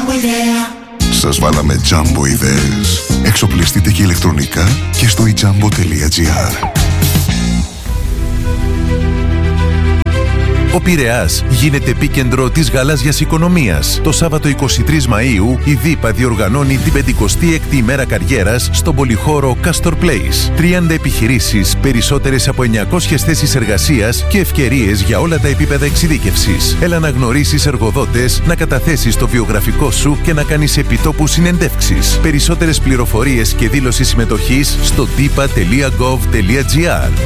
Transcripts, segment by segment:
Σας βάλαμε Jumbo ιδέες. Εξοπλιστείτε και ηλεκτρονικά και στο ijambo.gr. Ο Πειραιάς γίνεται επίκεντρο της γαλάζιας οικονομίας. Το Σάββατο 23 Μαΐου η ΔΥΠΑ διοργανώνει την 56η ημέρα καριέρας στον πολυχώρο Castor Place. 30 επιχειρήσεις, περισσότερες από 900 θέσεις εργασίας και ευκαιρίες για όλα τα επίπεδα εξειδίκευσης. Έλα να γνωρίσεις εργοδότες, να καταθέσεις το βιογραφικό σου και να κάνεις επιτόπου συνεντεύξεις. Περισσότερες πληροφορίες και δήλωση συμμετοχής στο dipa.gov.gr.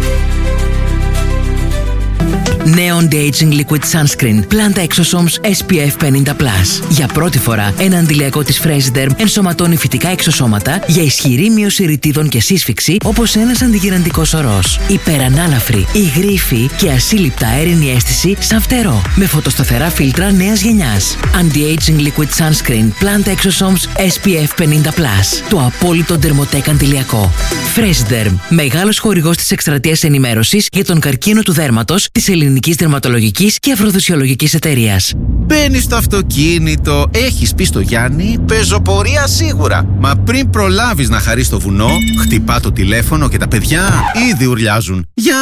Νέο Anti-Aging Liquid Sunscreen Planta Exosomes SPF 50+. Για πρώτη φορά, ένα αντιλιακό της Fresiderm ενσωματώνει φυτικά εξωσώματα για ισχυρή μείωση ρητίδων και σύσφυξη, όπως ένας αντιγυραντικός ορός. Υπερανάλαφρη, υγρήφη και ασύλληπτα αέρινη αίσθηση σαν φτερό. Με φωτοσταθερά φίλτρα νέας γενιάς. Anti-Aging Liquid Sunscreen Planta Exosomes SPF 50+. Το απόλυτο ντερμοτέκ αντιλιακό. Fresiderm, μεγάλος χορηγός της εκστρατείας ενημέρωσης για τον καρκίνο του δέρματος της Ελληνικής Δερματολογικής και Αφροδισιολογικής Εταιρείας. Μπαίνεις στο αυτοκίνητο, έχεις πει στο Γιάννη, πεζοπορία σίγουρα. Μα πριν προλάβεις να χαρείς το βουνό, χτυπά το τηλέφωνο και τα παιδιά ήδη ουρλιάζουν.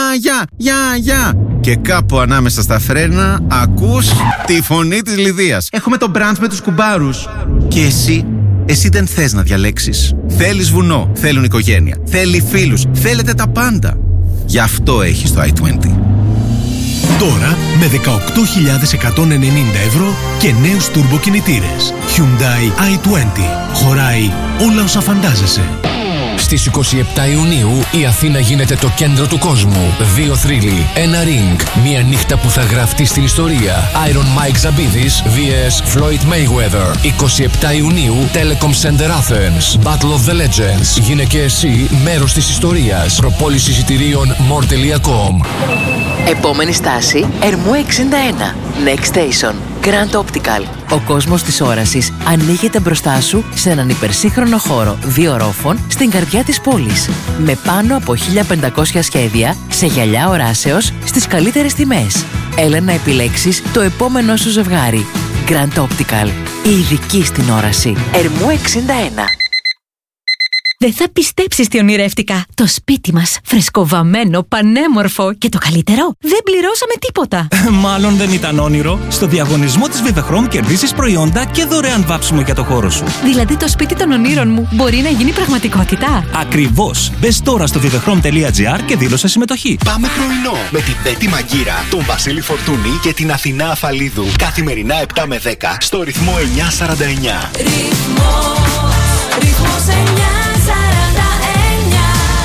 Γεια. Και κάπου ανάμεσα στα φρένα ακούς τη φωνή της Λιδίας. Έχουμε το μπραντς με τους κουμπάρους. Και εσύ δεν θες να διαλέξεις. Θέλεις βουνό, θέλουν οικογένεια, θέλει φίλους, θέλετε τα πάντα. Γι' αυτό έχεις το i20. Τώρα με 18.190 ευρώ και νέους τουρμποκινητήρες. Hyundai i20. Χωράει όλα όσα φαντάζεσαι. Στις 27 Ιουνίου η Αθήνα γίνεται το κέντρο του κόσμου. 2 θρύλοι, ένα ring, μια νύχτα που θα γραφτεί στην ιστορία. Iron Mike Zabidis vs Floyd Mayweather. 27 Ιουνίου, Telecom Center Athens. Battle of the Legends. Γίνε και εσύ μέρος της ιστορίας. Προπόληση εισιτηρίων more.com. Επόμενη στάση, Ερμού 61. Next Station, Grand Optical. Ο κόσμος της όρασης ανοίγεται μπροστά σου σε έναν υπερσύγχρονο χώρο 2 ορόφων στην καρδιά της πόλης. Με πάνω από 1.500 σχέδια σε γυαλιά οράσεως στις καλύτερες τιμές. Έλα να επιλέξεις το επόμενό σου ζευγάρι. Grand Optical. Η ειδική στην όραση. Ερμού 61. Δεν θα πιστέψεις τι ονειρεύτηκα. Το σπίτι μας, φρεσκοβαμμένο, πανέμορφο και το καλύτερο, δεν πληρώσαμε τίποτα. Μάλλον δεν ήταν όνειρο. Στο διαγωνισμό της Vivechrome κερδίσεις προϊόντα και δωρεάν βάψιμο για το χώρο σου. Δηλαδή το σπίτι των ονείρων μου μπορεί να γίνει πραγματικότητα. Ακριβώς. Μπες τώρα στο vivechrome.gr και δήλωσε συμμετοχή. Πάμε πρωινό με τη Δέτη Μαγκύρα, τον Βασίλη Φορτούνη και την Αθηνά Αφαλίδου. Καθημερινά 7 με 10 στο ρυθμό 949. Ρυθμός 949.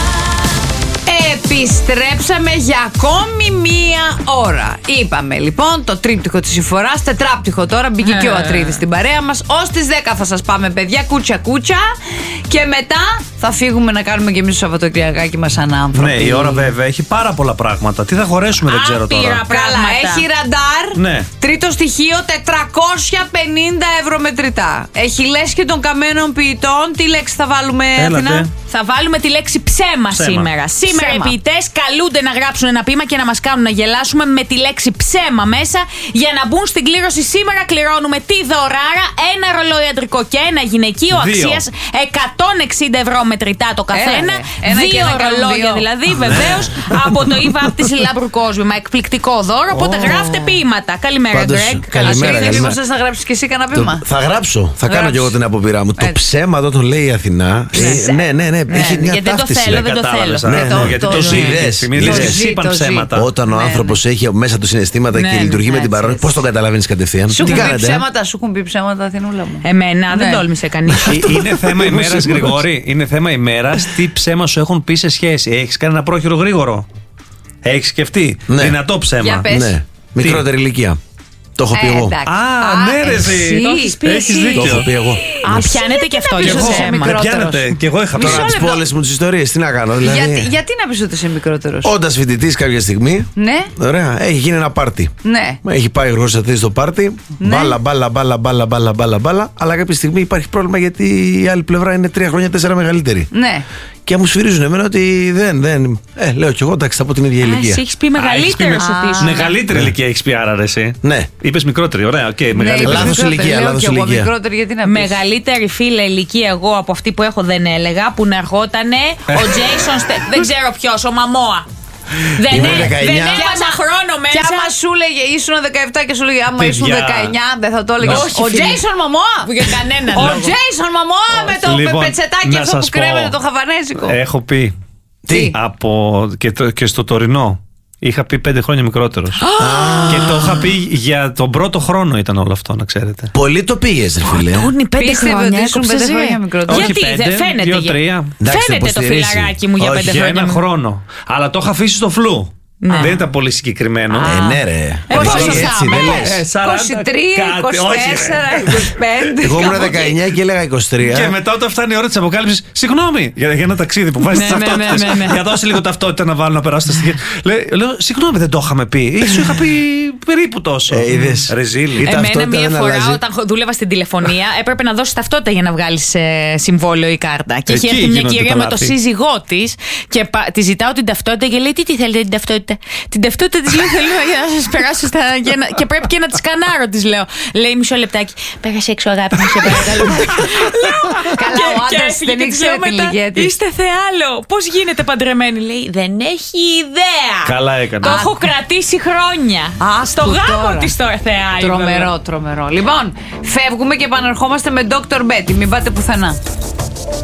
Επιστρέψαμε για ακόμη μία ώρα. Είπαμε λοιπόν το τρίπτυχο της συμφοράς, τετράπτυχο τώρα, μπήκε και ο Ατρίδης στην παρέα μας. Ως τις 10 θα σας πάμε, παιδιά, κούτσα. Και μετά θα φύγουμε να κάνουμε και εμείς το Σαββατοκυριακάκι μας σαν άνθρωποι. Ναι, η ώρα βέβαια έχει πάρα πολλά πράγματα. Τι θα χωρέσουμε, δεν ξέρω τώρα. Καλά, έχει ραντάρ. Ναι. Τρίτο στοιχείο, 450 ευρώ μετρητά. Έχει λες και των καμένων ποιητών. Τι λέξη θα βάλουμε, Αθηνά? Θα βάλουμε τη λέξη ψέμα σήμερα. Σήμερα οι ποιητές καλούνται να γράψουν ένα ποίημα και να μας κάνουν να γελάσουμε με τη λέξη ψέμα μέσα. Για να μπουν στην κλήρωση σήμερα κληρώνουμε τη δωράρα, ένα ρολόι αντρικό και ένα γυναικείο αξίας 160 ευρώ μετρητά το καθένα. Δύο ρολόγια δηλαδή, βεβαίως, από το ΙΒΑΠ της Λάμπρου Κόσμημα. Εκπληκτικό δώρο, οπότε γράφτε ποίηματα. Καλημέρα, Γκρέγκ. Καλημέρα. Μήπως θες να γράψεις και εσύ κανένα ποίημα? Θα γράψω. Θα κάνω κι εγώ την αποπειρά μου. Το ψέμα εδώ το λέει η Αθηνά. Ναι. Έχει μια ταύτιση. Δεν το θέλω. Γιατί το ζει. Είπαν ψέματα. Όταν ο άνθρωπος έχει μέσα του συναισθήματα και λειτουργεί με την παρόνια, πώς τον καταλαβαίνεις κατευθείαν? Σου έχουν πει ψέματα, Αθηνούλα μου. Εμένα δεν τόλμησε κανείς. Είναι θέμα ημέρας, Γρηγόρη. Είναι θέμα ημέρας τι ψέμα σου έχουν πει σε σχέση. Έχεις κάνει ένα πρόχειρο γρήγορο? Έχεις σκεφτεί? Δυνατό ψέμα? Ναι. Μικρότερη ηλικία. Το έχω πει εγώ. Ναι, ρε, εσύ. Έχεις δίκιο. Το έχω πει εγώ. Πιάνετε και αυτό για ψέμα. Πιάνετε. Και εγώ είχα πει. Τώρα τις πω όλες μου τις ιστορίες. Τι να κάνω? Γιατί να πεις ότι είσαι μικρότερος? Όντας φοιτητής κάποια στιγμή. Ναι. Ωραία, έχει γίνει ένα πάρτι. Ναι. Έχει πάει ο Χρυσατής στο πάρτι. Μπάλα. Αλλά κάποια στιγμή υπάρχει πρόβλημα γιατί η άλλη πλευρά είναι 3 χρόνια 4 μεγαλύτερη. Ναι. και μου σφυρίζουν εμένα ότι δεν. Λέω κι εγώ, εντάξει, θα πω την ίδια ηλικία. Εσύ έχεις πει μεγαλύτερο ότι. Μεγαλύτερη ηλικία έχεις πει, άρα εσύ. Ναι. Είπες μικρότερη, ωραία, οκ. Λάθος ηλικία. Μικρότερη, γιατί να πεις. Μεγαλύτερη φίλε ηλικία εγώ από αυτή που έχω δεν έλεγα, που να ερχότανε ο Τζέισον, δεν ξέρω ποιος, ο Μαμόα. Δεν έβαζα χρόνο μέσα. Και άμα σου λέγε ήσουν 17 και σου λέγε άμα ήσουν 19, δεν θα το έλεγε. Ο Τζέισον Μαμόα! Για κανέναν. Ο Τζέισον Μαμόα με το πετσετάκι αυτό που κρέμεται το χαβανέζικο. Έχω πει. Τι? Και στο τωρινό. Είχα πει 5 χρόνια μικρότερος. Και το είχα πει για τον πρώτο χρόνο ήταν όλο αυτό, να ξέρετε. Πολύ το πήγες, ρε φίλε. Τούνι 5 χρόνια. Ήσουν 5 χρόνια μικρότερος. Όχι Γιατί 5, δεν φαίνεται. 2-3. Φαίνεται το φιλαράκι μου για 5 χρόνια. Για ένα χρόνο. Αλλά το είχα αφήσει στο φλου. Ναι. Δεν ήταν πολύ συγκεκριμένο. Ναι, ρε. Πόσο Έτσι δεν λες. 23, 24, 25. Εγώ ήμουν 19 και έλεγα 23. Και μετά όταν φτάνει η ώρα της αποκάλυψης, συγγνώμη, για ένα ταξίδι που βάζει τις ταυτότητες. Για δώσει λίγο ταυτότητα να βάλω να περάσω τα στοιχεία. Λέω, συγγνώμη, δεν το είχαμε πει. Σου είχα πει περίπου τόσο. Είδες. Ρεζίλη. Εμένα μία φορά όταν δούλευα στην τηλεφωνία έπρεπε να δώσει ταυτότητα για να βγάλεις συμβόλαιο ή κάρτα. Και είχε έρθει μια κυρία με το σύζυγό της και τη ζητάω την ταυτότητα και λέει τι θέλετε την ταυτότητα. Την ταυτότητα της λέω θέλω για να σας περάσω και πρέπει και να τη σκανάρω της λέω. Λέει μισό λεπτάκι. Πέρασε έξω αγάπη μου, σε παρακαλώ. Καλά, ο άντρας δεν ήξερε την ηλικία της. Είστε θεάλο. Πώς γίνεται παντρεμένη, λέει. Δεν έχει ιδέα. Καλά έκανε. Το έχω κρατήσει χρόνια. Στο γάμο της τώρα θεάει. Τρομερό. Λοιπόν, φεύγουμε και επανερχόμαστε με Dr. Betty. Μην πάτε πουθενά.